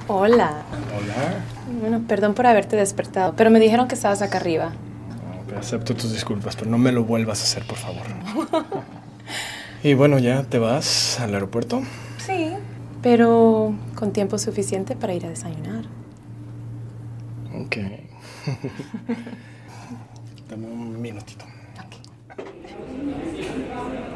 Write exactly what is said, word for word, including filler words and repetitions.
Hola. Hola. Bueno, perdón por haberte despertado, pero me dijeron que estabas acá arriba. No, acepto tus disculpas, pero no me lo vuelvas a hacer, por favor. Y bueno, ¿ya te vas al aeropuerto? Sí, pero con tiempo suficiente para ir a desayunar. Ok. Dame un minutito. Ok.